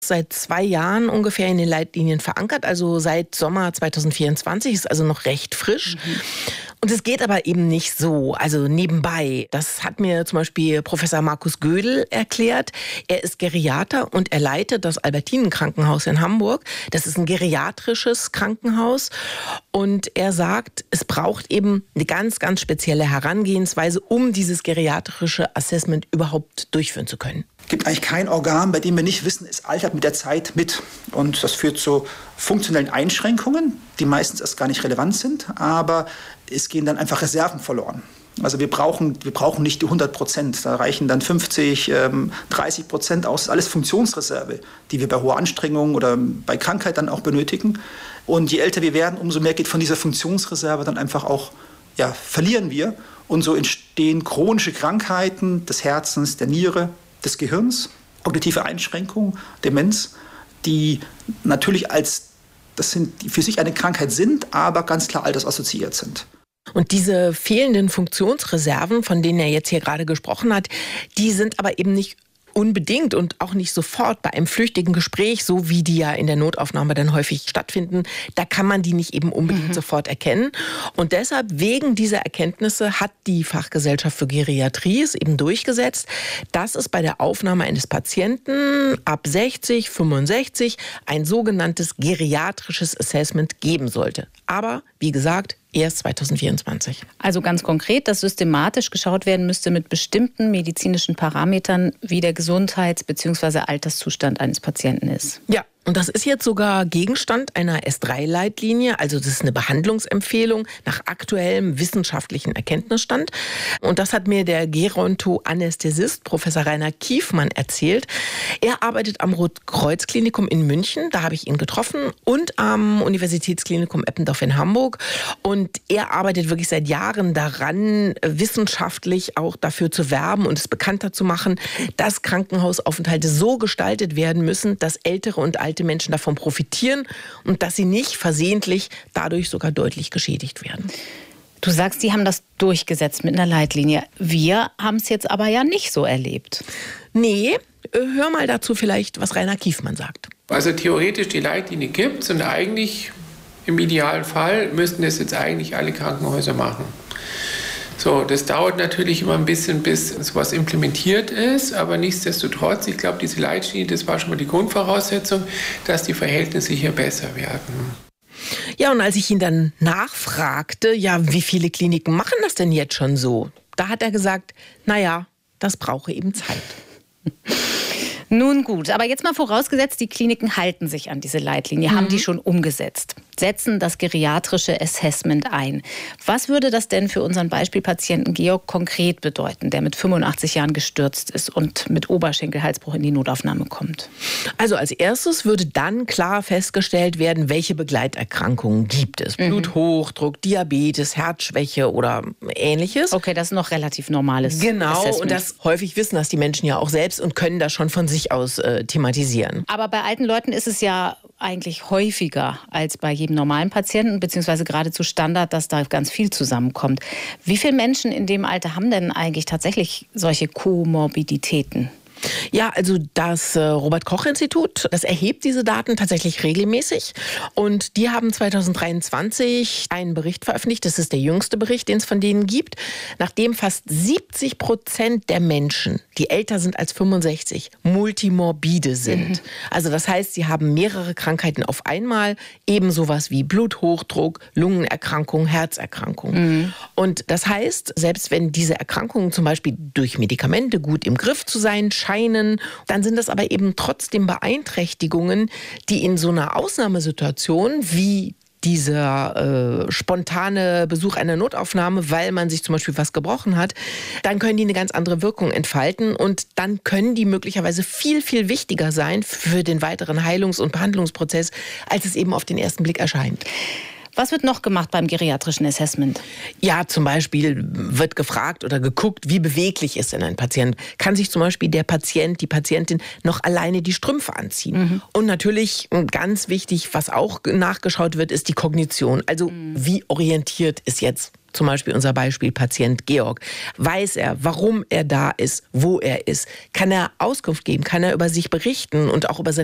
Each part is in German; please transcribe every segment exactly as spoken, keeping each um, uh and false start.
seit zwei Jahren ungefähr in den Leitlinien verankert, also seit Sommer zwanzig vierundzwanzig, ist also noch recht frisch. Mhm. Und es geht aber eben nicht so, also nebenbei. Das hat mir zum Beispiel Professor Markus Gödel erklärt. Er ist Geriater und er leitet das Albertinen-Krankenhaus in Hamburg. Das ist ein geriatrisches Krankenhaus. Und er sagt, es braucht eben eine ganz, ganz spezielle Herangehensweise, um dieses geriatrische Assessment überhaupt durchführen zu können. Es gibt eigentlich kein Organ, bei dem wir nicht wissen, es altert mit der Zeit mit. Und das führt zu funktionellen Einschränkungen, die meistens erst gar nicht relevant sind, aber es gehen dann einfach Reserven verloren. Also wir brauchen, wir brauchen nicht die hundert Prozent, da reichen dann fünfzig, dreißig Prozent aus. Das ist alles Funktionsreserve, die wir bei hoher Anstrengung oder bei Krankheit dann auch benötigen. Und je älter wir werden, umso mehr geht von dieser Funktionsreserve dann einfach auch, ja, verlieren wir. Und so entstehen chronische Krankheiten des Herzens, der Niere, des Gehirns, kognitive Einschränkungen, Demenz, die natürlich als, das sind, die für sich eine Krankheit sind, aber ganz klar altersassoziiert sind. Und diese fehlenden Funktionsreserven, von denen er jetzt hier gerade gesprochen hat, die sind aber eben nicht unbedingt und auch nicht sofort bei einem flüchtigen Gespräch, so wie die ja in der Notaufnahme dann häufig stattfinden, da kann man die nicht eben unbedingt mhm. sofort erkennen. Und deshalb, wegen dieser Erkenntnisse, hat die Fachgesellschaft für Geriatrie es eben durchgesetzt, dass es bei der Aufnahme eines Patienten ab sechzig, fünfundsechzig ein sogenanntes geriatrisches Assessment geben sollte. Aber, wie gesagt, erst zwanzig vierundzwanzig. Also ganz konkret, dass systematisch geschaut werden müsste mit bestimmten medizinischen Parametern, wie der Gesundheits- bzw. Alterszustand eines Patienten ist. Ja. Und das ist jetzt sogar Gegenstand einer S drei Leitlinie, also das ist eine Behandlungsempfehlung nach aktuellem wissenschaftlichen Erkenntnisstand. Und das hat mir der Geronto-Anästhesist Professor Rainer Kiefmann erzählt. Er arbeitet am Rotkreuz-Klinikum in München, da habe ich ihn getroffen, und am Universitätsklinikum Eppendorf in Hamburg. Und er arbeitet wirklich seit Jahren daran, wissenschaftlich auch dafür zu werben und es bekannter zu machen, dass Krankenhausaufenthalte so gestaltet werden müssen, dass ältere und alte Menschen davon profitieren und dass sie nicht versehentlich dadurch sogar deutlich geschädigt werden. Du sagst, die haben das durchgesetzt mit einer Leitlinie. Wir haben es jetzt aber ja nicht so erlebt. Nee, hör mal dazu vielleicht, was Rainer Kiefmann sagt. Also theoretisch die Leitlinie gibt es und eigentlich im idealen Fall müssten das jetzt eigentlich alle Krankenhäuser machen. So, das dauert natürlich immer ein bisschen, bis sowas implementiert ist, aber nichtsdestotrotz, ich glaube, diese Leitlinie, das war schon mal die Grundvoraussetzung, dass die Verhältnisse hier besser werden. Ja, und als ich ihn dann nachfragte, ja, wie viele Kliniken machen das denn jetzt schon so? Da hat er gesagt, naja, das brauche eben Zeit. Nun gut, aber jetzt mal vorausgesetzt, die Kliniken halten sich an diese Leitlinie, mhm. haben die schon umgesetzt, setzen das geriatrische Assessment ein. Was würde das denn für unseren Beispielpatienten Georg konkret bedeuten, der mit fünfundachtzig Jahren gestürzt ist und mit Oberschenkelhalsbruch in die Notaufnahme kommt? Also als erstes würde dann klar festgestellt werden, welche Begleiterkrankungen gibt es. Mhm. Bluthochdruck, Diabetes, Herzschwäche oder Ähnliches. Okay, das ist noch relativ normales Genau, Assessment. Und das häufig wissen das die Menschen ja auch selbst und können das schon von sich aus äh, thematisieren. Aber bei alten Leuten ist es ja eigentlich häufiger als bei jedem normalen Patienten, beziehungsweise geradezu Standard, dass da ganz viel zusammenkommt. Wie viele Menschen in dem Alter haben denn eigentlich tatsächlich solche Komorbiditäten? Ja, also das äh, Robert-Koch-Institut, das erhebt diese Daten tatsächlich regelmäßig. Und die haben zwanzig dreiundzwanzig einen Bericht veröffentlicht, das ist der jüngste Bericht, den es von denen gibt, nachdem fast siebzig Prozent der Menschen, die älter sind als fünfundsechzig, multimorbide sind. Mhm. Also das heißt, sie haben mehrere Krankheiten auf einmal, eben sowas wie Bluthochdruck, Lungenerkrankung, Herzerkrankung. Mhm. Und das heißt, selbst wenn diese Erkrankungen zum Beispiel durch Medikamente gut im Griff zu sein scheinen, dann sind das aber eben trotzdem Beeinträchtigungen, die in so einer Ausnahmesituation wie dieser äh, spontane Besuch einer Notaufnahme, weil man sich zum Beispiel was gebrochen hat, dann können die eine ganz andere Wirkung entfalten und dann können die möglicherweise viel, viel wichtiger sein für den weiteren Heilungs- und Behandlungsprozess, als es eben auf den ersten Blick erscheint. Was wird noch gemacht beim geriatrischen Assessment? Ja, zum Beispiel wird gefragt oder geguckt, wie beweglich ist denn ein Patient. Kann sich zum Beispiel der Patient, die Patientin noch alleine die Strümpfe anziehen? Mhm. Und natürlich, ganz wichtig, was auch nachgeschaut wird, ist die Kognition. Also mhm. wie orientiert ist jetzt zum Beispiel unser Beispielpatient Georg? Weiß er, warum er da ist, wo er ist? Kann er Auskunft geben? Kann er über sich berichten und auch über seine Lebensumstände?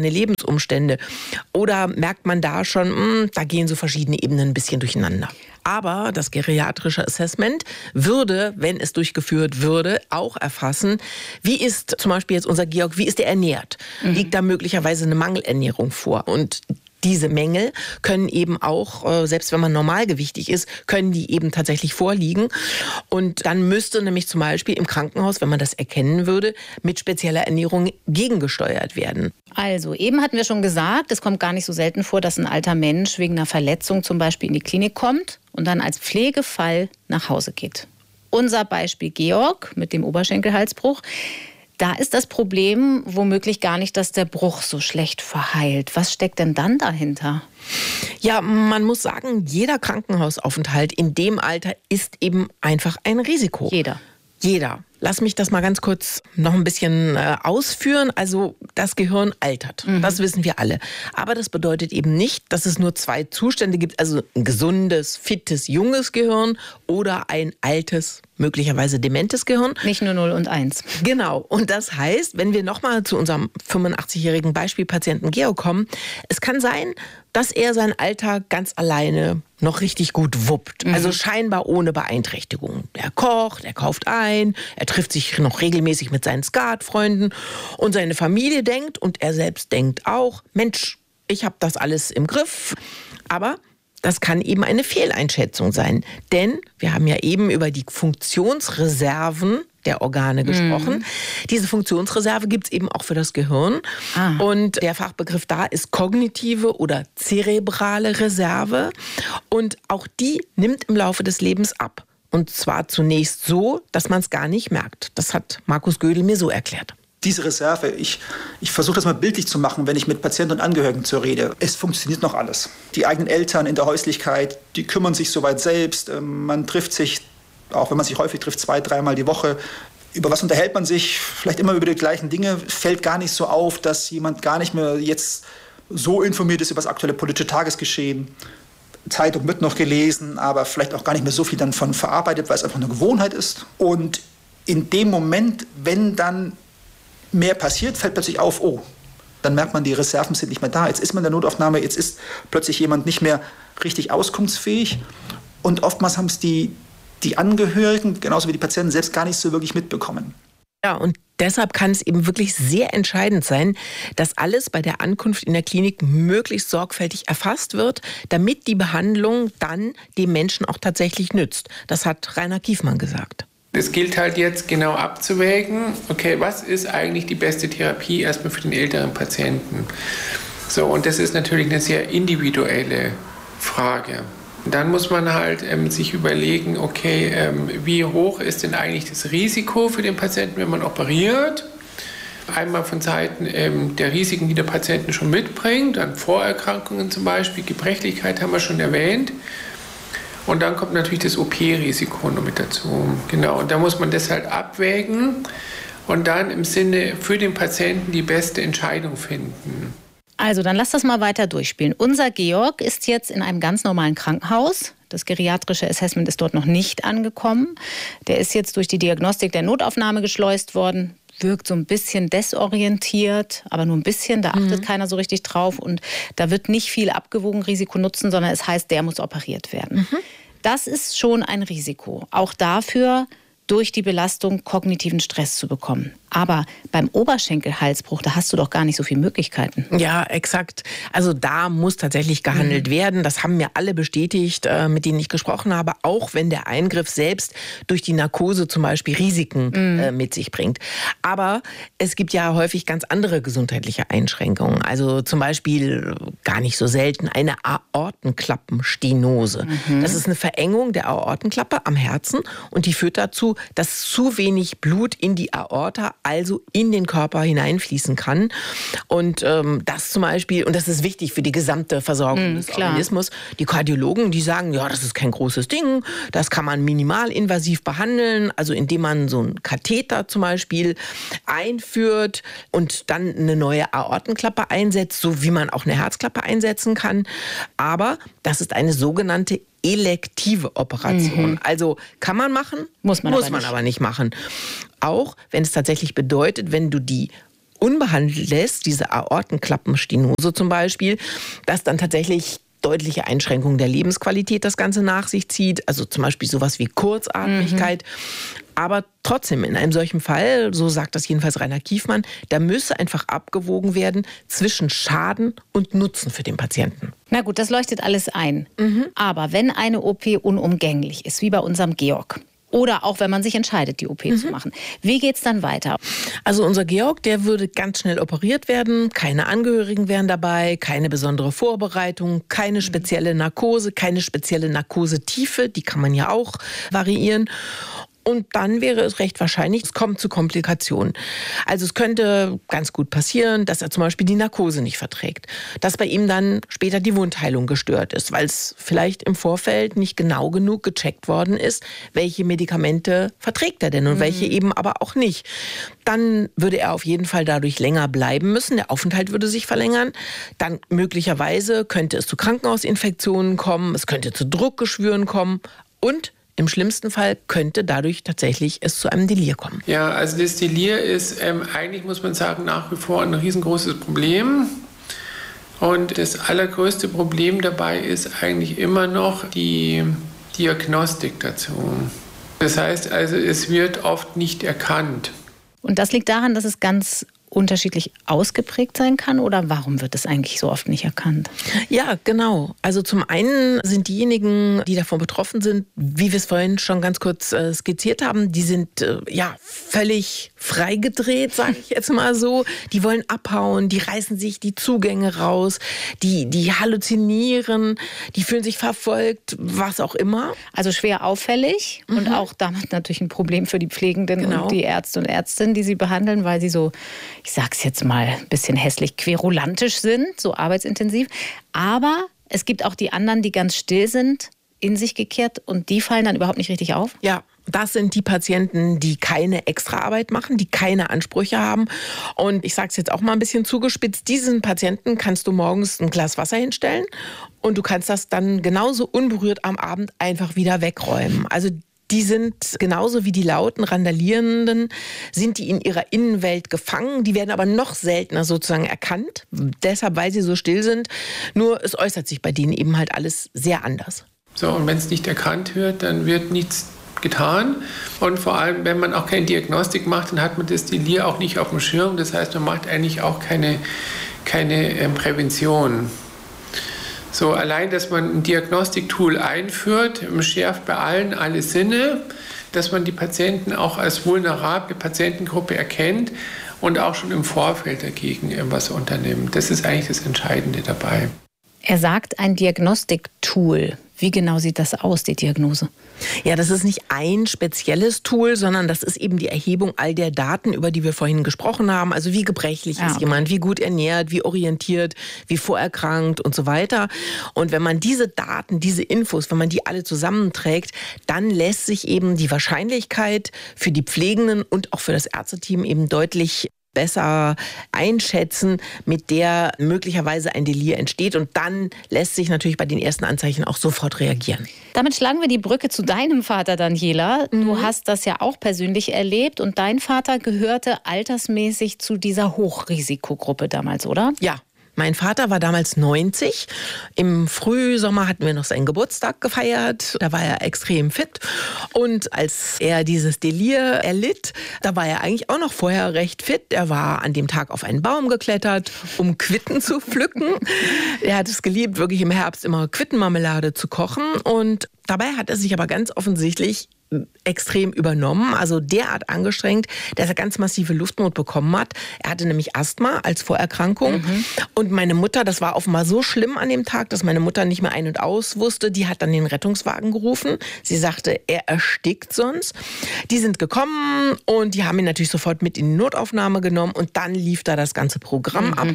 Lebensumstände? Oder merkt man da schon, mh, da gehen so verschiedene Ebenen ein bisschen durcheinander? Aber das geriatrische Assessment würde, wenn es durchgeführt würde, auch erfassen, wie ist zum Beispiel jetzt unser Georg, wie ist er ernährt? Mhm. Liegt da möglicherweise eine Mangelernährung vor? Und diese Mängel können eben auch, selbst wenn man normalgewichtig ist, können die eben tatsächlich vorliegen. Und dann müsste nämlich zum Beispiel im Krankenhaus, wenn man das erkennen würde, mit spezieller Ernährung gegengesteuert werden. Also, eben hatten wir schon gesagt, es kommt gar nicht so selten vor, dass ein alter Mensch wegen einer Verletzung zum Beispiel in die Klinik kommt und dann als Pflegefall nach Hause geht. Unser Beispiel Georg mit dem Oberschenkelhalsbruch. Da ist das Problem womöglich gar nicht, dass der Bruch so schlecht verheilt. Was steckt denn dann dahinter? Ja, man muss sagen, jeder Krankenhausaufenthalt in dem Alter ist eben einfach ein Risiko. Jeder. Jeder. Lass mich das mal ganz kurz noch ein bisschen äh, ausführen. Also das Gehirn altert, mhm. das wissen wir alle. Aber das bedeutet eben nicht, dass es nur zwei Zustände gibt. Also ein gesundes, fittes, junges Gehirn oder ein altes, möglicherweise dementes Gehirn. Nicht nur null und eins. Genau. Und das heißt, wenn wir nochmal zu unserem fünfundachtzigjährigen Beispielpatienten Georg kommen, es kann sein, dass er seinen Alltag ganz alleine noch richtig gut wuppt. Mhm. Also scheinbar ohne Beeinträchtigung. Er kocht, er kauft ein, er trifft sich noch regelmäßig mit seinen Skatfreunden und seine Familie denkt und er selbst denkt auch, Mensch, ich habe das alles im Griff. Aber das kann eben eine Fehleinschätzung sein. Denn wir haben ja eben über die Funktionsreserven der Organe gesprochen. Mhm. Diese Funktionsreserve gibt es eben auch für das Gehirn. Ah. Und der Fachbegriff da ist kognitive oder zerebrale Reserve. Und auch die nimmt im Laufe des Lebens ab. Und zwar zunächst so, dass man es gar nicht merkt. Das hat Markus Gödel mir so erklärt. Diese Reserve, ich, ich versuche das mal bildlich zu machen, wenn ich mit Patienten und Angehörigen zur rede. Es funktioniert noch alles. Die eigenen Eltern in der Häuslichkeit, die kümmern sich soweit selbst. Man trifft sich, auch wenn man sich häufig trifft, zwei, dreimal die Woche. Über was unterhält man sich? Vielleicht immer über die gleichen Dinge. Fällt gar nicht so auf, dass jemand gar nicht mehr jetzt so informiert ist über das aktuelle politische Tagesgeschehen. Zeitung wird noch gelesen, aber vielleicht auch gar nicht mehr so viel dann von verarbeitet, weil es einfach eine Gewohnheit ist. Und in dem Moment, wenn dann mehr passiert, fällt plötzlich auf, oh, dann merkt man, die Reserven sind nicht mehr da. Jetzt ist man in der Notaufnahme, jetzt ist plötzlich jemand nicht mehr richtig auskunftsfähig. Und oftmals haben es die, die Angehörigen, genauso wie die Patienten, selbst gar nicht so wirklich mitbekommen. Ja, und deshalb kann es eben wirklich sehr entscheidend sein, dass alles bei der Ankunft in der Klinik möglichst sorgfältig erfasst wird, damit die Behandlung dann dem Menschen auch tatsächlich nützt. Das hat Rainer Kiefmann gesagt. Es gilt halt jetzt genau abzuwägen, okay, was ist eigentlich die beste Therapie erstmal für den älteren Patienten? So, und das ist natürlich eine sehr individuelle Frage. Dann muss man halt ähm, sich überlegen, okay, ähm, wie hoch ist denn eigentlich das Risiko für den Patienten, wenn man operiert? Einmal von Seiten ähm, der Risiken, die der Patient schon mitbringt, dann Vorerkrankungen zum Beispiel, Gebrechlichkeit haben wir schon erwähnt. Und dann kommt natürlich das O P-Risiko noch mit dazu. Genau, und da muss man das halt abwägen und dann im Sinne für den Patienten die beste Entscheidung finden. Also, dann lass das mal weiter durchspielen. Unser Georg ist jetzt in einem ganz normalen Krankenhaus. Das geriatrische Assessment ist dort noch nicht angekommen. Der ist jetzt durch die Diagnostik der Notaufnahme geschleust worden. Wirkt so ein bisschen desorientiert, aber nur ein bisschen, da achtet mhm. keiner so richtig drauf. Und da wird nicht viel abgewogen, Risiko nutzen, sondern es heißt, der muss operiert werden. Mhm. Das ist schon ein Risiko. Auch dafür, durch die Belastung kognitiven Stress zu bekommen. Aber beim Oberschenkelhalsbruch, da hast du doch gar nicht so viele Möglichkeiten. Ja, exakt. Also da muss tatsächlich gehandelt mhm. werden. Das haben mir alle bestätigt, äh, mit denen ich gesprochen habe, auch wenn der Eingriff selbst durch die Narkose zum Beispiel Risiken mhm. äh, mit sich bringt. Aber es gibt ja häufig ganz andere gesundheitliche Einschränkungen. Also zum Beispiel gar nicht so selten eine Aortenklappenstenose. Mhm. Das ist eine Verengung der Aortenklappe am Herzen und die führt dazu, dass zu wenig Blut in die Aorta, also in den Körper hineinfließen kann. Und ähm, das zum Beispiel, und das ist wichtig für die gesamte Versorgung mm, des klar. Organismus, die Kardiologen, die sagen, ja, das ist kein großes Ding, das kann man minimalinvasiv behandeln, also indem man so einen Katheter zum Beispiel einführt und dann eine neue Aortenklappe einsetzt, so wie man auch eine Herzklappe einsetzen kann. Aber das ist eine sogenannte elektive Operation. Mhm. Also kann man machen, muss man, muss aber, man nicht. aber nicht machen. Auch wenn es tatsächlich bedeutet, wenn du die unbehandelt lässt, diese Aortenklappenstenose zum Beispiel, dass dann tatsächlich deutliche Einschränkungen der Lebensqualität das Ganze nach sich zieht, also zum Beispiel sowas wie Kurzatmigkeit. Mhm. Aber trotzdem, in einem solchen Fall, so sagt das jedenfalls Rainer Kiefmann, da müsse einfach abgewogen werden zwischen Schaden und Nutzen für den Patienten. Na gut, das leuchtet alles ein. Mhm. Aber wenn eine O P unumgänglich ist, wie bei unserem Georg, oder auch wenn man sich entscheidet, die O P mhm. zu machen. Wie geht's dann weiter? Also unser Georg, der würde ganz schnell operiert werden. Keine Angehörigen wären dabei, keine besondere Vorbereitung, keine spezielle Narkose, keine spezielle Narkosetiefe. Die kann man ja auch variieren. Und dann wäre es recht wahrscheinlich, es kommt zu Komplikationen. Also es könnte ganz gut passieren, dass er zum Beispiel die Narkose nicht verträgt. Dass bei ihm dann später die Wundheilung gestört ist, weil es vielleicht im Vorfeld nicht genau genug gecheckt worden ist, welche Medikamente verträgt er denn und mhm. welche eben aber auch nicht. Dann würde er auf jeden Fall dadurch länger bleiben müssen. Der Aufenthalt würde sich verlängern. Dann möglicherweise könnte es zu Krankenhausinfektionen kommen, es könnte zu Druckgeschwüren kommen und im schlimmsten Fall könnte dadurch tatsächlich es zu einem Delir kommen. Ja, also das Delir ist ähm, eigentlich, muss man sagen, nach wie vor ein riesengroßes Problem. Und das allergrößte Problem dabei ist eigentlich immer noch die Diagnostik dazu. Das heißt also, es wird oft nicht erkannt. Und das liegt daran, dass es ganz unterschiedlich ausgeprägt sein kann, oder warum wird es eigentlich so oft nicht erkannt? Ja, genau. Also zum einen sind diejenigen, die davon betroffen sind, wie wir es vorhin schon ganz kurz äh, skizziert haben, die sind äh, ja völlig freigedreht, sage ich jetzt mal so. Die wollen abhauen, die reißen sich die Zugänge raus, die, die halluzinieren, die fühlen sich verfolgt, was auch immer. Also schwer auffällig mhm. und auch damit natürlich ein Problem für die Pflegenden genau. und die Ärzte und Ärztinnen, die sie behandeln, weil sie so, ich sag's jetzt mal, ein bisschen hässlich querulantisch sind, so arbeitsintensiv. Aber es gibt auch die anderen, die ganz still sind, in sich gekehrt, und die fallen dann überhaupt nicht richtig auf? Ja. Das sind die Patienten, die keine Extraarbeit machen, die keine Ansprüche haben. Und ich sage es jetzt auch mal ein bisschen zugespitzt, diesen Patienten kannst du morgens ein Glas Wasser hinstellen und du kannst das dann genauso unberührt am Abend einfach wieder wegräumen. Also die sind genauso wie die lauten Randalierenden, sind die in ihrer Innenwelt gefangen. Die werden aber noch seltener sozusagen erkannt, deshalb, weil sie so still sind. Nur es äußert sich bei denen eben halt alles sehr anders. So, und wenn es nicht erkannt wird, dann wird nichts getan. Und vor allem, wenn man auch keine Diagnostik macht, dann hat man das Delir auch nicht auf dem Schirm. Das heißt, man macht eigentlich auch keine, keine ähm, Prävention. So, allein, dass man ein Diagnostiktool einführt, schärft bei allen alle Sinne, dass man die Patienten auch als vulnerable Patientengruppe erkennt und auch schon im Vorfeld dagegen etwas unternimmt. Das ist eigentlich das Entscheidende dabei. Er sagt, ein Diagnostiktool. Wie genau sieht das aus, die Diagnose? Ja, das ist nicht ein spezielles Tool, sondern das ist eben die Erhebung all der Daten, über die wir vorhin gesprochen haben. Also wie gebrechlich ja, ist okay. jemand, wie gut ernährt, wie orientiert, wie vorerkrankt und so weiter. Und wenn man diese Daten, diese Infos, wenn man die alle zusammenträgt, dann lässt sich eben die Wahrscheinlichkeit für die Pflegenden und auch für das Ärzteteam eben deutlich besser einschätzen, mit der möglicherweise ein Delir entsteht. Und dann lässt sich natürlich bei den ersten Anzeichen auch sofort reagieren. Damit schlagen wir die Brücke zu deinem Vater, Daniela. Mhm. Du hast das ja auch persönlich erlebt und dein Vater gehörte altersmäßig zu dieser Hochrisikogruppe damals, oder? Ja. Mein Vater war damals neunzig. Im Frühsommer hatten wir noch seinen Geburtstag gefeiert. Da war er extrem fit. Und als er dieses Delir erlitt, da war er eigentlich auch noch vorher recht fit. Er war an dem Tag auf einen Baum geklettert, um Quitten zu pflücken. Er hat es geliebt, wirklich im Herbst immer Quittenmarmelade zu kochen. Und dabei hat er sich aber ganz offensichtlich extrem übernommen, also derart angestrengt, dass er ganz massive Luftnot bekommen hat. Er hatte nämlich Asthma als Vorerkrankung. Mhm. Und meine Mutter, das war offenbar so schlimm an dem Tag, dass meine Mutter nicht mehr ein- und aus wusste. Die hat dann den Rettungswagen gerufen. Sie sagte, er erstickt sonst. Die sind gekommen und die haben ihn natürlich sofort mit in die Notaufnahme genommen und dann lief da das ganze Programm mhm. ab.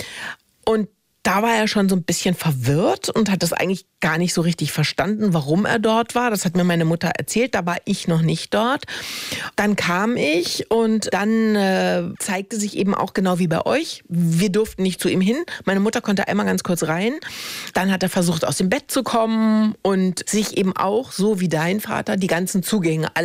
Und da war er schon so ein bisschen verwirrt und hat das eigentlich gar nicht so richtig verstanden, warum er dort war. Das hat mir meine Mutter erzählt, da war ich noch nicht dort. Dann kam ich und dann äh, zeigte sich eben auch genau wie bei euch. Wir durften nicht zu ihm hin. Meine Mutter konnte einmal ganz kurz rein. Dann hat er versucht, aus dem Bett zu kommen und sich eben auch, so wie dein Vater, die ganzen Zugänge alles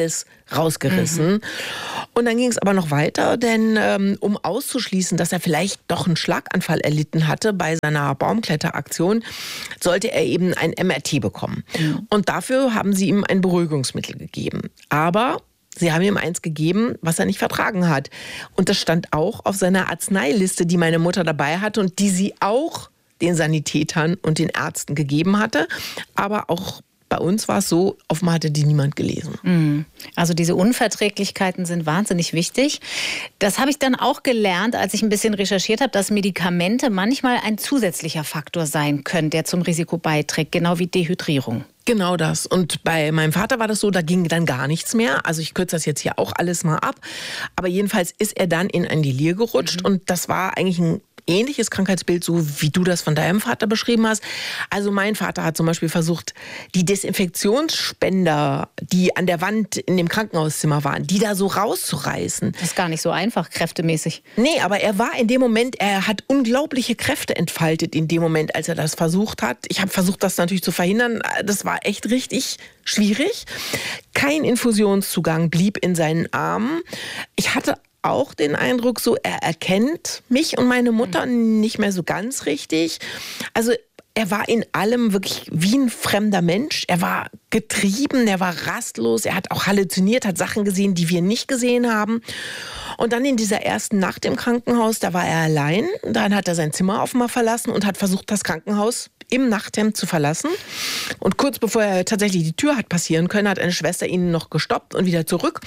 rausgerissen. Mhm. Und dann ging es aber noch weiter, denn ähm, um auszuschließen, dass er vielleicht doch einen Schlaganfall erlitten hatte bei seiner Baumkletteraktion, sollte er eben ein M R T bekommen. Mhm. Und dafür haben sie ihm ein Beruhigungsmittel gegeben. Aber sie haben ihm eins gegeben, was er nicht vertragen hat. Und das stand auch auf seiner Arzneiliste, die meine Mutter dabei hatte und die sie auch den Sanitätern und den Ärzten gegeben hatte. Aber auch bei uns war es so, offenbar hatte die niemand gelesen. Also diese Unverträglichkeiten sind wahnsinnig wichtig. Das habe ich dann auch gelernt, als ich ein bisschen recherchiert habe, dass Medikamente manchmal ein zusätzlicher Faktor sein können, der zum Risiko beiträgt, genau wie Dehydrierung. Genau das. Und bei meinem Vater war das so, da ging dann gar nichts mehr. Also ich kürze das jetzt hier auch alles mal ab. Aber jedenfalls ist er dann in ein Delir gerutscht. Mhm. Und das war eigentlich ein ähnliches Krankheitsbild, so wie du das von deinem Vater beschrieben hast. Also mein Vater hat zum Beispiel versucht, die Desinfektionsspender, die an der Wand in dem Krankenhauszimmer waren, die da so rauszureißen. Das ist gar nicht so einfach, kräftemäßig. Nee, aber er war in dem Moment, er hat unglaubliche Kräfte entfaltet in dem Moment, als er das versucht hat. Ich habe versucht, das natürlich zu verhindern. Das war echt richtig schwierig. Kein Infusionszugang blieb in seinen Armen. Ich hatte auch den Eindruck, so er erkennt mich und meine Mutter nicht mehr so ganz richtig. Also er war in allem wirklich wie ein fremder Mensch. Er war getrieben, er war rastlos, er hat auch halluziniert, hat Sachen gesehen, die wir nicht gesehen haben. Und dann in dieser ersten Nacht im Krankenhaus, da war er allein. Dann hat er sein Zimmer offenbar verlassen und hat versucht, das Krankenhaus im Nachthemd zu verlassen. Und kurz bevor er tatsächlich die Tür hat passieren können, hat eine Schwester ihn noch gestoppt und wieder zurück.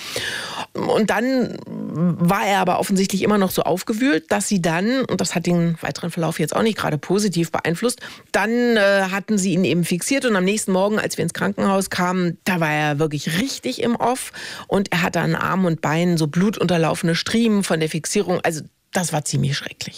Und dann war er aber offensichtlich immer noch so aufgewühlt, dass sie dann, und das hat den weiteren Verlauf jetzt auch nicht gerade positiv beeinflusst, dann äh, hatten sie ihn eben fixiert und am nächsten Morgen, als wir ins Krankenhaus kamen, da war er wirklich richtig im Off und er hatte an Armen und Beinen so blutunterlaufene Striemen von der Fixierung. Also das war ziemlich schrecklich.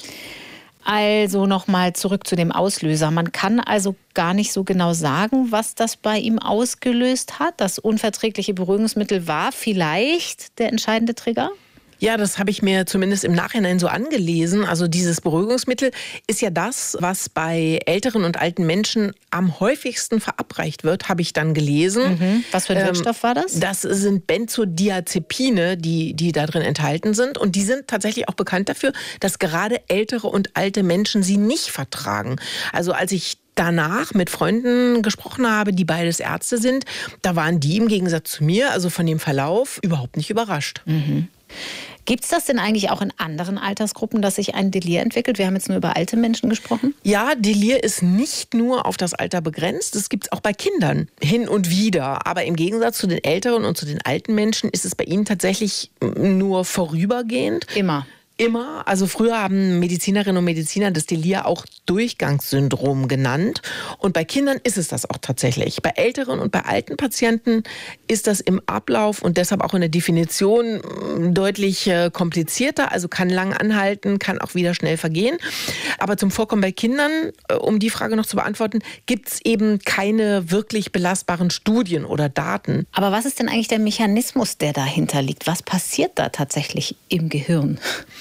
Also nochmal zurück zu dem Auslöser. Man kann also gar nicht so genau sagen, was das bei ihm ausgelöst hat. Das unverträgliche Beruhigungsmittel war vielleicht der entscheidende Trigger? Ja, das habe ich mir zumindest im Nachhinein so angelesen. Also dieses Beruhigungsmittel ist ja das, was bei älteren und alten Menschen am häufigsten verabreicht wird, habe ich dann gelesen. Mhm. Was für ein Wirkstoff war das? Das sind Benzodiazepine, die, die da drin enthalten sind. Und die sind tatsächlich auch bekannt dafür, dass gerade ältere und alte Menschen sie nicht vertragen. Also als ich danach mit Freunden gesprochen habe, die beides Ärzte sind, da waren die im Gegensatz zu mir, also von dem Verlauf, überhaupt nicht überrascht. Mhm. Gibt es das denn eigentlich auch in anderen Altersgruppen, dass sich ein Delir entwickelt? Wir haben jetzt nur über alte Menschen gesprochen. Ja, Delir ist nicht nur auf das Alter begrenzt. Das gibt es auch bei Kindern hin und wieder. Aber im Gegensatz zu den älteren und zu den alten Menschen ist es bei ihnen tatsächlich nur vorübergehend. Immer. Immer. Also früher haben Medizinerinnen und Mediziner das Delir auch Durchgangssyndrom genannt. Und bei Kindern ist es das auch tatsächlich. Bei älteren und bei alten Patienten ist das im Ablauf und deshalb auch in der Definition deutlich komplizierter. Also kann lang anhalten, kann auch wieder schnell vergehen. Aber zum Vorkommen bei Kindern, um die Frage noch zu beantworten, gibt es eben keine wirklich belastbaren Studien oder Daten. Aber was ist denn eigentlich der Mechanismus, der dahinter liegt? Was passiert da tatsächlich im Gehirn?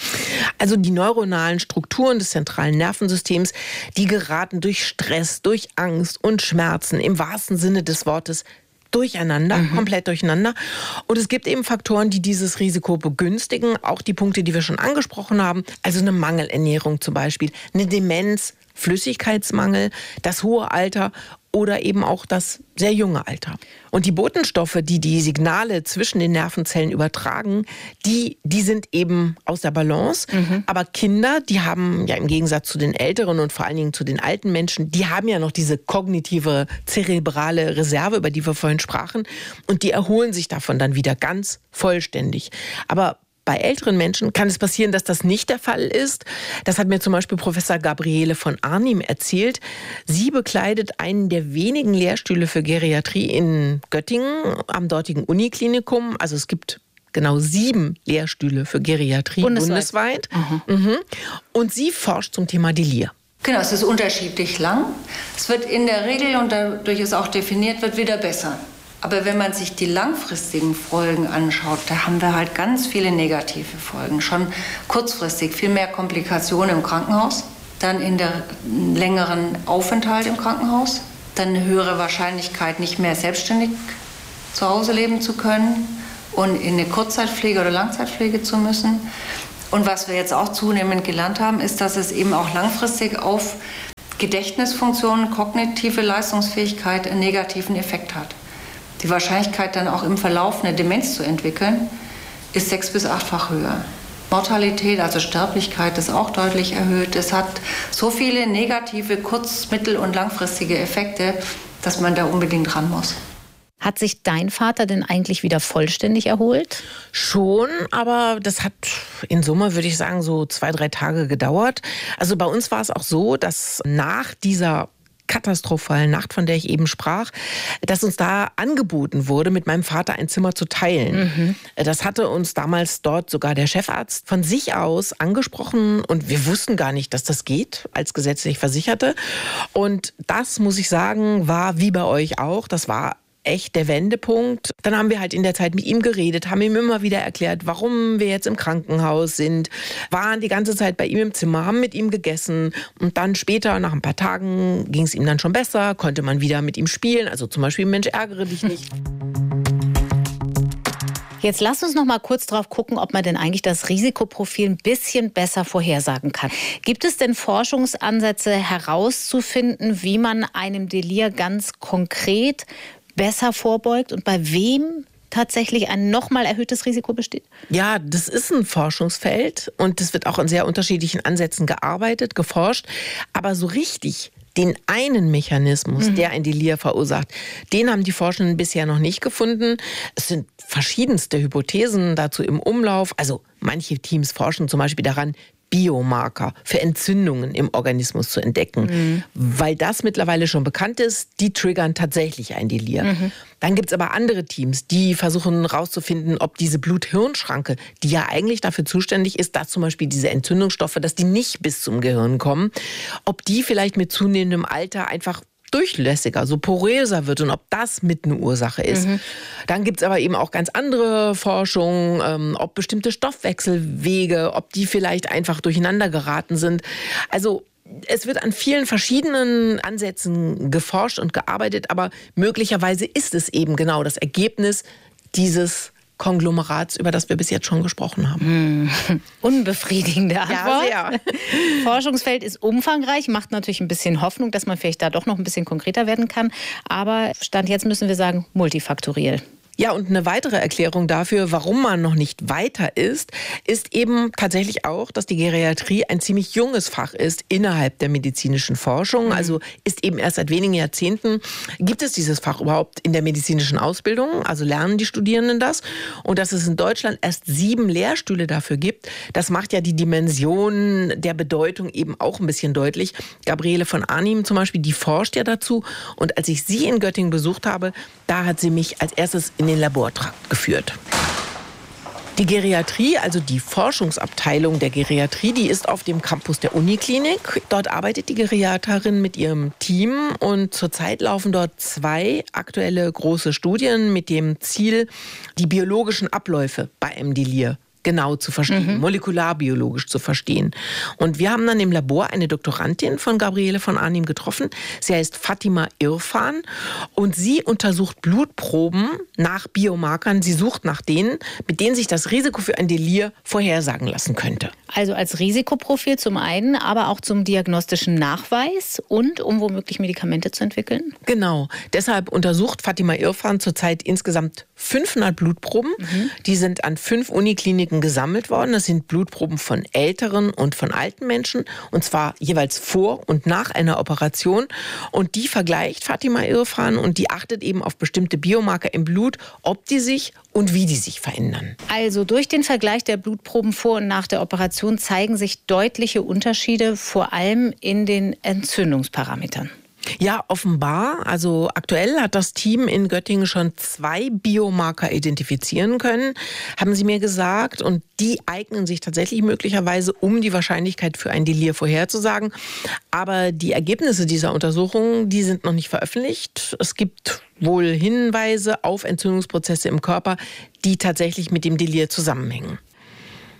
Also die neuronalen Strukturen des zentralen Nervensystems, die geraten durch Stress, durch Angst und Schmerzen im wahrsten Sinne des Wortes durcheinander, mhm. komplett durcheinander. Und es gibt eben Faktoren, die dieses Risiko begünstigen. Auch die Punkte, die wir schon angesprochen haben. Also eine Mangelernährung zum Beispiel, eine Demenz, Flüssigkeitsmangel, das hohe Alter oder eben auch das sehr junge Alter. Und die Botenstoffe, die die Signale zwischen den Nervenzellen übertragen, die, die sind eben aus der Balance. Mhm. Aber Kinder, die haben ja im Gegensatz zu den älteren und vor allen Dingen zu den alten Menschen, die haben ja noch diese kognitive, zerebrale Reserve, über die wir vorhin sprachen. Und die erholen sich davon dann wieder ganz vollständig. Aber bei älteren Menschen kann es passieren, dass das nicht der Fall ist. Das hat mir zum Beispiel Professor Gabriele von Arnim erzählt. Sie bekleidet einen der wenigen Lehrstühle für Geriatrie in Göttingen am dortigen Uniklinikum. Also es gibt genau sieben Lehrstühle für Geriatrie bundesweit. bundesweit. Mhm. Mhm. Und sie forscht zum Thema Delir. Genau, es ist unterschiedlich lang. Es wird in der Regel, und dadurch es auch definiert wird, wieder besser. Aber wenn man sich die langfristigen Folgen anschaut, da haben wir halt ganz viele negative Folgen. Schon kurzfristig viel mehr Komplikationen im Krankenhaus, dann in der längeren Aufenthalt im Krankenhaus, dann eine höhere Wahrscheinlichkeit, nicht mehr selbstständig zu Hause leben zu können und in eine Kurzzeitpflege oder Langzeitpflege zu müssen. Und was wir jetzt auch zunehmend gelernt haben, ist, dass es eben auch langfristig auf Gedächtnisfunktionen, kognitive Leistungsfähigkeit einen negativen Effekt hat. Die Wahrscheinlichkeit, dann auch im Verlauf eine Demenz zu entwickeln, ist sechs- bis achtfach höher. Mortalität, also Sterblichkeit, ist auch deutlich erhöht. Es hat so viele negative kurz-, mittel- und langfristige Effekte, dass man da unbedingt ran muss. Hat sich dein Vater denn eigentlich wieder vollständig erholt? Schon, aber das hat in Summe, würde ich sagen, so zwei, drei Tage gedauert. Also bei uns war es auch so, dass nach dieser katastrophalen Nacht, von der ich eben sprach, dass uns da angeboten wurde, mit meinem Vater ein Zimmer zu teilen. Mhm. Das hatte uns damals dort sogar der Chefarzt von sich aus angesprochen und wir wussten gar nicht, dass das geht als gesetzlich Versicherte. Und das, muss ich sagen, war wie bei euch auch, das war echt der Wendepunkt. Dann haben wir halt in der Zeit mit ihm geredet, haben ihm immer wieder erklärt, warum wir jetzt im Krankenhaus sind, waren die ganze Zeit bei ihm im Zimmer, haben mit ihm gegessen und dann später, nach ein paar Tagen, ging es ihm dann schon besser, konnte man wieder mit ihm spielen, also zum Beispiel Mensch, ärgere dich nicht. Jetzt lass uns noch mal kurz drauf gucken, ob man denn eigentlich das Risikoprofil ein bisschen besser vorhersagen kann. Gibt es denn Forschungsansätze herauszufinden, wie man einem Delir ganz konkret besser vorbeugt und bei wem tatsächlich ein nochmal erhöhtes Risiko besteht? Ja, das ist ein Forschungsfeld und es wird auch in sehr unterschiedlichen Ansätzen gearbeitet, geforscht. Aber so richtig den einen Mechanismus, mhm. der ein Delir verursacht, den haben die Forschenden bisher noch nicht gefunden. Es sind verschiedenste Hypothesen dazu im Umlauf. Also manche Teams forschen zum Beispiel daran, Biomarker für Entzündungen im Organismus zu entdecken. Mhm. Weil das mittlerweile schon bekannt ist, die triggern tatsächlich ein Delir. Mhm. Dann gibt es aber andere Teams, die versuchen herauszufinden, ob diese Blut-Hirn-Schranke, die ja eigentlich dafür zuständig ist, dass zum Beispiel diese Entzündungsstoffe, dass die nicht bis zum Gehirn kommen, ob die vielleicht mit zunehmendem Alter einfach durchlässiger, so poröser wird und ob das mit eine Ursache ist. Mhm. Dann gibt es aber eben auch ganz andere Forschung, ähm, ob bestimmte Stoffwechselwege, ob die vielleicht einfach durcheinander geraten sind. Also es wird an vielen verschiedenen Ansätzen geforscht und gearbeitet, aber möglicherweise ist es eben genau das Ergebnis dieses Konglomerats, über das wir bis jetzt schon gesprochen haben. Hm. Unbefriedigende Antwort. Ja, sehr. Forschungsfeld ist umfangreich, macht natürlich ein bisschen Hoffnung, dass man vielleicht da doch noch ein bisschen konkreter werden kann. Aber Stand jetzt müssen wir sagen, multifaktoriell. Ja, und eine weitere Erklärung dafür, warum man noch nicht weiter ist, ist eben tatsächlich auch, dass die Geriatrie ein ziemlich junges Fach ist innerhalb der medizinischen Forschung. Also ist eben erst seit wenigen Jahrzehnten, gibt es dieses Fach überhaupt in der medizinischen Ausbildung, also lernen die Studierenden das. Und dass es in Deutschland erst sieben Lehrstühle dafür gibt, das macht ja die Dimension der Bedeutung eben auch ein bisschen deutlich. Gabriele von Arnim zum Beispiel, die forscht ja dazu. Und als ich sie in Göttingen besucht habe, da hat sie mich als erstes in den Labortrakt geführt. Die Geriatrie, also die Forschungsabteilung der Geriatrie, die ist auf dem Campus der Uniklinik. Dort arbeitet die Geriaterin mit ihrem Team und zurzeit laufen dort zwei aktuelle große Studien mit dem Ziel, die biologischen Abläufe bei einem Delir genau zu verstehen, mhm. molekularbiologisch zu verstehen. Und wir haben dann im Labor eine Doktorandin von Gabriele von Arnim getroffen. Sie heißt Fatima Irfan und sie untersucht Blutproben nach Biomarkern. Sie sucht nach denen, mit denen sich das Risiko für ein Delir vorhersagen lassen könnte. Also als Risikoprofil zum einen, aber auch zum diagnostischen Nachweis und um womöglich Medikamente zu entwickeln? Genau. Deshalb untersucht Fatima Irfan zurzeit insgesamt fünfhundert Blutproben. Mhm. Die sind an fünf Unikliniken gesammelt worden. Das sind Blutproben von älteren und von alten Menschen und zwar jeweils vor und nach einer Operation. Und die vergleicht Fatima Irfan und die achtet eben auf bestimmte Biomarker im Blut, ob die sich und wie die sich verändern. Also durch den Vergleich der Blutproben vor und nach der Operation zeigen sich deutliche Unterschiede, vor allem in den Entzündungsparametern. Ja, offenbar. Also aktuell hat das Team in Göttingen schon zwei Biomarker identifizieren können, haben sie mir gesagt. Und die eignen sich tatsächlich möglicherweise, um die Wahrscheinlichkeit für ein Delir vorherzusagen. Aber die Ergebnisse dieser Untersuchungen, die sind noch nicht veröffentlicht. Es gibt wohl Hinweise auf Entzündungsprozesse im Körper, die tatsächlich mit dem Delir zusammenhängen.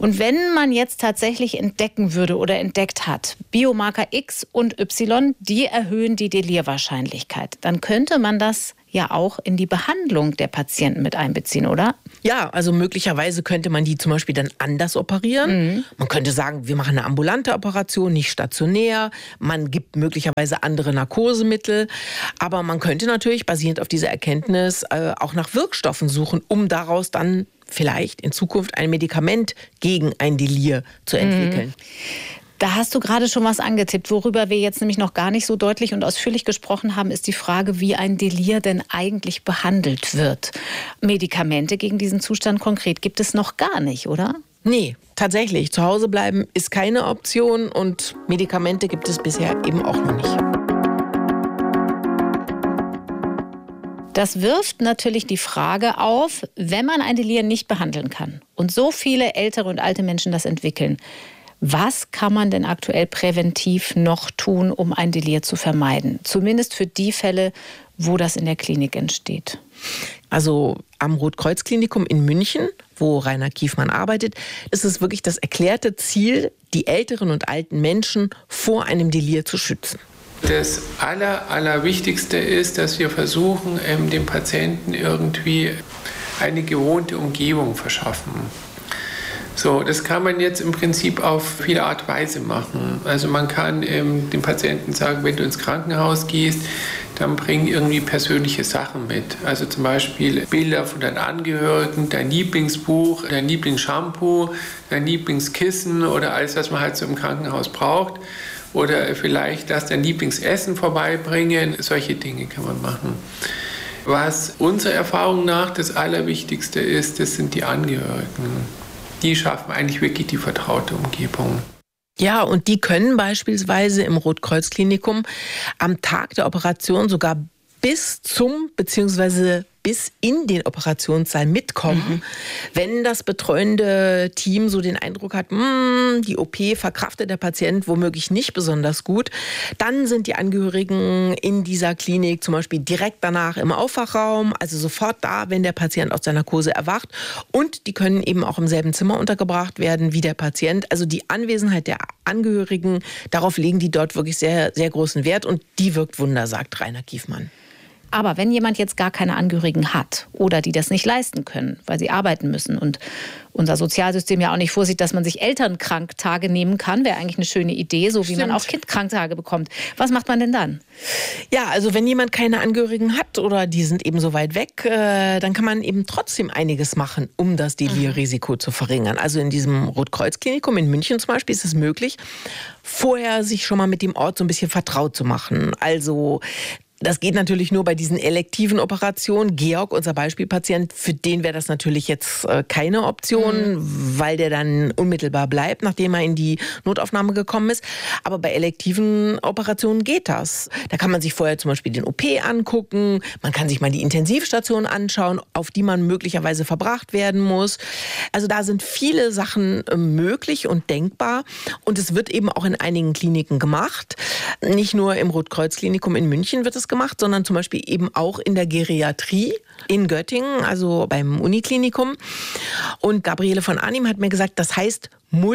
Und wenn man jetzt tatsächlich entdecken würde oder entdeckt hat, Biomarker X und Y, die erhöhen die Delirwahrscheinlichkeit, dann könnte man das ja auch in die Behandlung der Patienten mit einbeziehen, oder? Ja, also möglicherweise könnte man die zum Beispiel dann anders operieren. Mhm. Man könnte sagen, wir machen eine ambulante Operation, nicht stationär. Man gibt möglicherweise andere Narkosemittel. Aber man könnte natürlich basierend auf dieser Erkenntnis äh, auch nach Wirkstoffen suchen, um daraus dann vielleicht in Zukunft ein Medikament gegen ein Delir zu entwickeln. Mhm. Da hast du gerade schon was angetippt. Worüber wir jetzt nämlich noch gar nicht so deutlich und ausführlich gesprochen haben, ist die Frage, wie ein Delir denn eigentlich behandelt wird. Medikamente gegen diesen Zustand konkret gibt es noch gar nicht, oder? Nee, tatsächlich. Zu Hause bleiben ist keine Option und Medikamente gibt es bisher eben auch noch nicht. Das wirft natürlich die Frage auf, wenn man ein Delir nicht behandeln kann und so viele ältere und alte Menschen das entwickeln, was kann man denn aktuell präventiv noch tun, um ein Delir zu vermeiden? Zumindest für die Fälle, wo das in der Klinik entsteht. Also am Rotkreuz-Klinikum in München, wo Rainer Kiefmann arbeitet, ist es wirklich das erklärte Ziel, die älteren und alten Menschen vor einem Delir zu schützen. Das Aller, Allerwichtigste ist, dass wir versuchen, dem Patienten irgendwie eine gewohnte Umgebung verschaffen. So, das kann man jetzt im Prinzip auf viele Art und Weise machen. Also man kann ähm, dem Patienten sagen, wenn du ins Krankenhaus gehst, dann bring irgendwie persönliche Sachen mit. Also zum Beispiel Bilder von deinen Angehörigen, dein Lieblingsbuch, dein Lieblingsshampoo, dein Lieblingskissen oder alles, was man halt so im Krankenhaus braucht. Oder vielleicht lass dein Lieblingsessen vorbeibringen. Solche Dinge kann man machen. Was unserer Erfahrung nach das Allerwichtigste ist, das sind die Angehörigen. Die schaffen eigentlich wirklich die vertraute Umgebung. Ja, und die können beispielsweise im Rotkreuz-Klinikum am Tag der Operation sogar bis zum bzw. bis in den Operationssaal mitkommen, mhm. wenn das betreuende Team so den Eindruck hat, mh, die O P verkraftet der Patient womöglich nicht besonders gut, dann sind die Angehörigen in dieser Klinik zum Beispiel direkt danach im Aufwachraum, also sofort da, wenn der Patient aus der Narkose erwacht, und die können eben auch im selben Zimmer untergebracht werden wie der Patient. Also die Anwesenheit der Angehörigen, darauf legen die dort wirklich sehr, sehr großen Wert, und die wirkt Wunder, sagt Rainer Kiefmann. Aber wenn jemand jetzt gar keine Angehörigen hat oder die das nicht leisten können, weil sie arbeiten müssen und unser Sozialsystem ja auch nicht vorsieht, dass man sich Elternkranktage nehmen kann, wäre eigentlich eine schöne Idee, so wie Stimmt. man auch Kindkranktage bekommt. Was macht man denn dann? Ja, also wenn jemand keine Angehörigen hat oder die sind eben so weit weg, äh, dann kann man eben trotzdem einiges machen, um das Delirrisiko mhm. zu verringern. Also in diesem Rotkreuz-Klinikum in München zum Beispiel ist es möglich, vorher sich schon mal mit dem Ort so ein bisschen vertraut zu machen. Also das geht natürlich nur bei diesen elektiven Operationen. Georg, unser Beispielpatient, für den wäre das natürlich jetzt äh, keine Option, mhm. weil der dann unmittelbar bleibt, nachdem er in die Notaufnahme gekommen ist. Aber bei elektiven Operationen geht das. Da kann man sich vorher zum Beispiel den O P angucken, man kann sich mal die Intensivstation anschauen, auf die man möglicherweise verbracht werden muss. Also da sind viele Sachen äh, möglich und denkbar. Und es wird eben auch in einigen Kliniken gemacht. Nicht nur im Rotkreuz-Klinikum in München wird es gemacht, sondern zum Beispiel eben auch in der Geriatrie in Göttingen, also beim Uniklinikum. Und Gabriele von Arnim hat mir gesagt, das heißt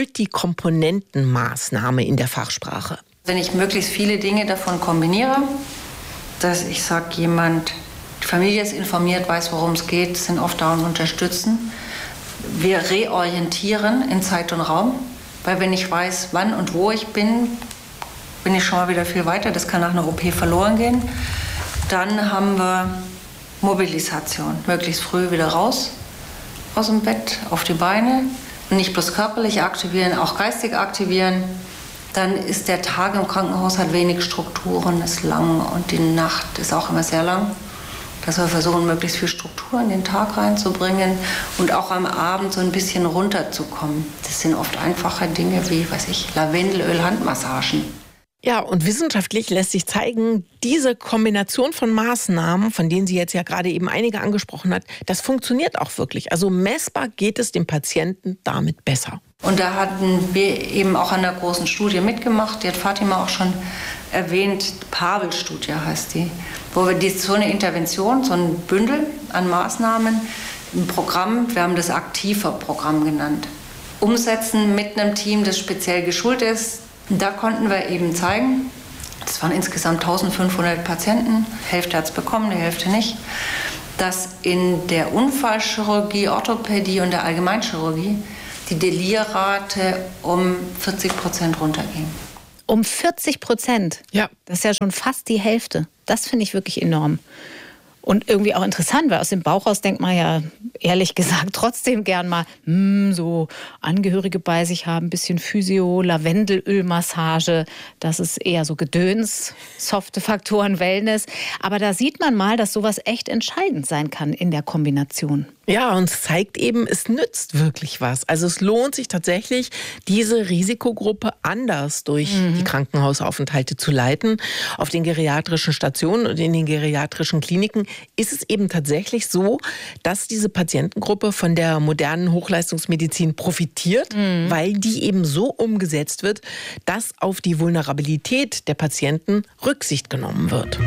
Multikomponentenmaßnahme in der Fachsprache. Wenn ich möglichst viele Dinge davon kombiniere, dass ich sage, jemand, die Familie ist informiert, weiß, worum es geht, sind oft da und unterstützen. Wir reorientieren in Zeit und Raum, weil wenn ich weiß, wann und wo ich bin, bin ich schon mal wieder viel weiter. Das kann nach einer O P verloren gehen. Dann haben wir Mobilisation. Möglichst früh wieder raus aus dem Bett, auf die Beine. Und nicht bloß körperlich aktivieren, auch geistig aktivieren. Dann ist der Tag im Krankenhaus, hat wenig Strukturen, ist lang, und die Nacht ist auch immer sehr lang. Dass wir versuchen, möglichst viel Struktur in den Tag reinzubringen und auch am Abend so ein bisschen runterzukommen. Das sind oft einfache Dinge wie, weiß ich, Lavendelöl, Handmassagen. Ja, und wissenschaftlich lässt sich zeigen, diese Kombination von Maßnahmen, von denen sie jetzt ja gerade eben einige angesprochen hat, das funktioniert auch wirklich. Also messbar geht es dem Patienten damit besser. Und da hatten wir eben auch an der großen Studie mitgemacht, die hat Fatima auch schon erwähnt, Pavel-Studie heißt die, wo wir die, so eine Intervention, so ein Bündel an Maßnahmen, ein Programm, wir haben das Aktiva-Programm genannt. umsetzen mit einem Team, das speziell geschult ist. Und da konnten wir eben zeigen, das waren insgesamt eintausendfünfhundert Patienten, die Hälfte hat es bekommen, die Hälfte nicht, dass in der Unfallchirurgie, Orthopädie und der Allgemeinchirurgie die Delirrate um vierzig Prozent runterging. Um vierzig Prozent? Ja. Das ist ja schon fast die Hälfte. Das finde ich wirklich enorm. Und irgendwie auch interessant, weil aus dem Bauch raus denkt man ja, ehrlich gesagt, trotzdem gern mal mh, so Angehörige bei sich haben, ein bisschen Physio, Lavendelölmassage, das ist eher so Gedöns, softe Faktoren, Wellness. Aber da sieht man mal, dass sowas echt entscheidend sein kann in der Kombination. Ja, und es zeigt eben, es nützt wirklich was. Also es lohnt sich tatsächlich, diese Risikogruppe anders durch mhm. die Krankenhausaufenthalte zu leiten. Auf den geriatrischen Stationen und in den geriatrischen Kliniken ist es eben tatsächlich so, dass diese Patientengruppe von der modernen Hochleistungsmedizin profitiert, mhm. weil die eben so umgesetzt wird, dass auf die Vulnerabilität der Patienten Rücksicht genommen wird.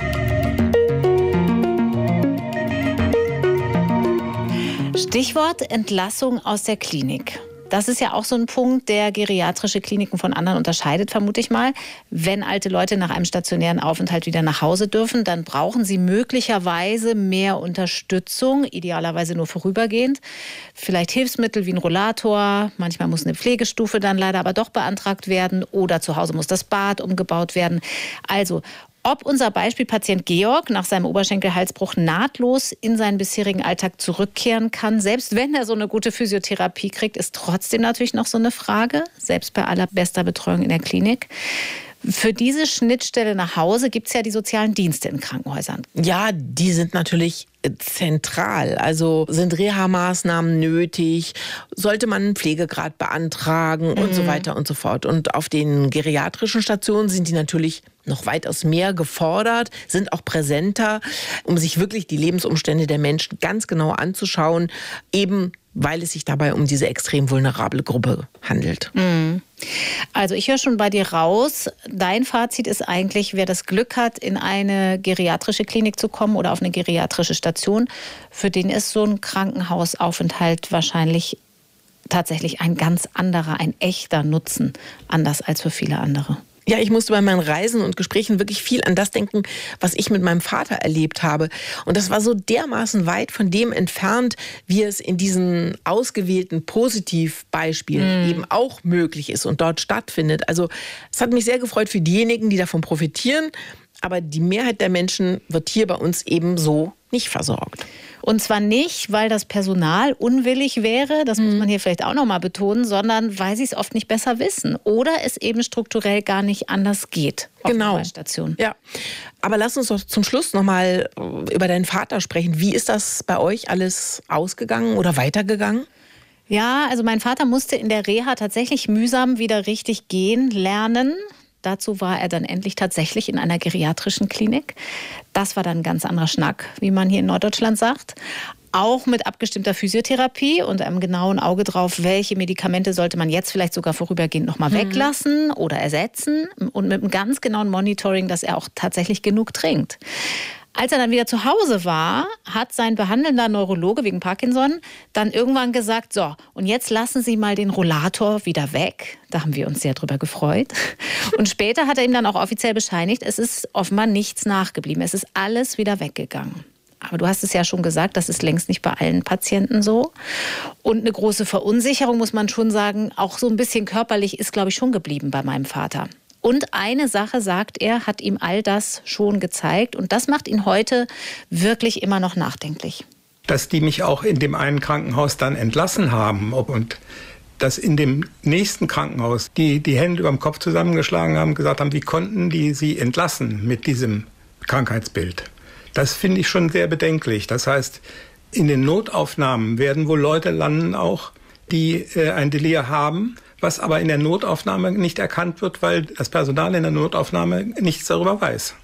Stichwort Entlassung aus der Klinik. Das ist ja auch so ein Punkt, der geriatrische Kliniken von anderen unterscheidet, vermute ich mal. Wenn alte Leute nach einem stationären Aufenthalt wieder nach Hause dürfen, dann brauchen sie möglicherweise mehr Unterstützung, idealerweise nur vorübergehend. Vielleicht Hilfsmittel wie ein Rollator, manchmal muss eine Pflegestufe dann leider aber doch beantragt werden oder zu Hause muss das Bad umgebaut werden. Also, ob unser Beispielpatient Georg nach seinem Oberschenkelhalsbruch nahtlos in seinen bisherigen Alltag zurückkehren kann, selbst wenn er so eine gute Physiotherapie kriegt, ist trotzdem natürlich noch so eine Frage, selbst bei allerbester Betreuung in der Klinik. Für diese Schnittstelle nach Hause gibt es ja die sozialen Dienste in Krankenhäusern. Ja, die sind natürlich zentral. Also sind Reha-Maßnahmen nötig? Sollte man einen Pflegegrad beantragen und mhm. so weiter und so fort. Und auf den geriatrischen Stationen sind die natürlich noch weitaus mehr gefordert, sind auch präsenter, um sich wirklich die Lebensumstände der Menschen ganz genau anzuschauen, eben weil es sich dabei um diese extrem vulnerable Gruppe handelt. Mhm. Also ich höre schon bei dir raus, dein Fazit ist eigentlich, wer das Glück hat, in eine geriatrische Klinik zu kommen oder auf eine geriatrische Station, für den ist so ein Krankenhausaufenthalt wahrscheinlich tatsächlich ein ganz anderer, ein echter Nutzen, anders als für viele andere. Ja, ich musste bei meinen Reisen und Gesprächen wirklich viel an das denken, was ich mit meinem Vater erlebt habe. Und das war so dermaßen weit von dem entfernt, wie es in diesen ausgewählten Positivbeispielen mm. eben auch möglich ist und dort stattfindet. Also es hat mich sehr gefreut für diejenigen, die davon profitieren. Aber die Mehrheit der Menschen wird hier bei uns eben so nicht versorgt. Und zwar nicht, weil das Personal unwillig wäre, das muss man hier vielleicht auch noch mal betonen, sondern weil sie es oft nicht besser wissen oder es eben strukturell gar nicht anders geht auf genau. der Station. Ja, aber lass uns doch zum Schluss noch mal über deinen Vater sprechen. Wie ist das bei euch alles ausgegangen oder weitergegangen? Ja, also mein Vater musste in der Reha tatsächlich mühsam wieder richtig gehen lernen. Dazu war er dann endlich tatsächlich in einer geriatrischen Klinik. Das war dann ein ganz anderer Schnack, wie man hier in Norddeutschland sagt. Auch mit abgestimmter Physiotherapie und einem genauen Auge drauf, welche Medikamente sollte man jetzt vielleicht sogar vorübergehend noch mal mhm. weglassen oder ersetzen. Und mit einem ganz genauen Monitoring, dass er auch tatsächlich genug trinkt. Als er dann wieder zu Hause war, hat sein behandelnder Neurologe wegen Parkinson dann irgendwann gesagt, so, und jetzt lassen Sie mal den Rollator wieder weg. Da haben wir uns sehr drüber gefreut. Und später hat er ihm dann auch offiziell bescheinigt, es ist offenbar nichts nachgeblieben. Es ist alles wieder weggegangen. Aber du hast es ja schon gesagt, das ist längst nicht bei allen Patienten so. Und eine große Verunsicherung, muss man schon sagen, auch so ein bisschen körperlich ist, glaube ich, schon geblieben bei meinem Vater. Und eine Sache, sagt er, hat ihm all das schon gezeigt. Und das macht ihn heute wirklich immer noch nachdenklich. Dass die mich auch in dem einen Krankenhaus dann entlassen haben und dass in dem nächsten Krankenhaus die die Hände über dem Kopf zusammengeschlagen haben, gesagt haben, wie konnten die sie entlassen mit diesem Krankheitsbild. Das finde ich schon sehr bedenklich. Das heißt, in den Notaufnahmen werden wohl Leute landen auch, die äh, ein Delir haben, was aber in der Notaufnahme nicht erkannt wird, weil das Personal in der Notaufnahme nichts darüber weiß.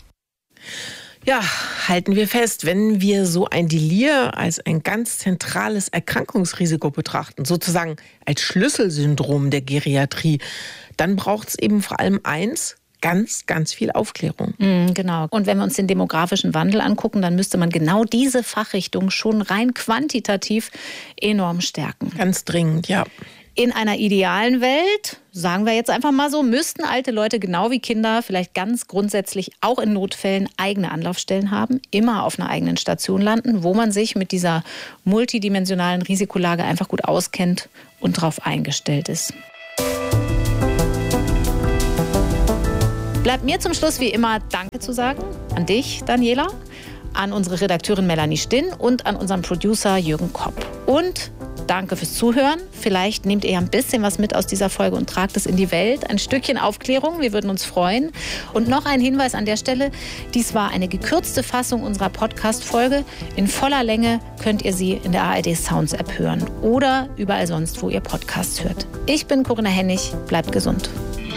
Ja, halten wir fest, wenn wir so ein Delir als ein ganz zentrales Erkrankungsrisiko betrachten, sozusagen als Schlüsselsyndrom der Geriatrie, dann braucht es eben vor allem eins, ganz, ganz viel Aufklärung. Mm, genau. Und wenn wir uns den demografischen Wandel angucken, dann müsste man genau diese Fachrichtung schon rein quantitativ enorm stärken. Ganz dringend, ja. In einer idealen Welt, sagen wir jetzt einfach mal so, müssten alte Leute genau wie Kinder vielleicht ganz grundsätzlich auch in Notfällen eigene Anlaufstellen haben, immer auf einer eigenen Station landen, wo man sich mit dieser multidimensionalen Risikolage einfach gut auskennt und darauf eingestellt ist. Bleibt mir zum Schluss wie immer Danke zu sagen an dich, Daniela, an unsere Redakteurin Melanie Stinn und an unseren Producer Jürgen Kopp. Und danke fürs Zuhören. Vielleicht nehmt ihr ja ein bisschen was mit aus dieser Folge und tragt es in die Welt. Ein Stückchen Aufklärung, wir würden uns freuen. Und noch ein Hinweis an der Stelle. Dies war eine gekürzte Fassung unserer Podcast-Folge. In voller Länge könnt ihr sie in der A R D Sounds App hören oder überall sonst, wo ihr Podcasts hört. Ich bin Corinna Hennig. Bleibt gesund.